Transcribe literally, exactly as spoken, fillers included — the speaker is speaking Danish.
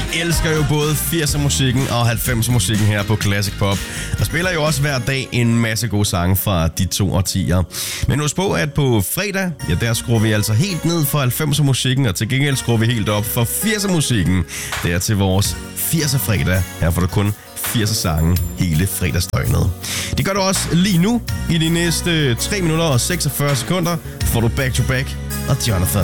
Vi elsker jo både firser musikken og halvfemser musikken her på Classic Pop. Og spiller jo også hver dag en masse gode sange fra de to årtier. Men husk på, at på fredag, ja, der skruer vi altså helt ned for halvfemser musikken, og til gengæld skruer vi helt op for firser musikken. Det er til vores firser fredag. Her får du kun firser sange hele fredagsdøgnet. Det gør du også lige nu. I de næste tre minutter og seksogfyrre sekunder får du Back to Back og Jonathan.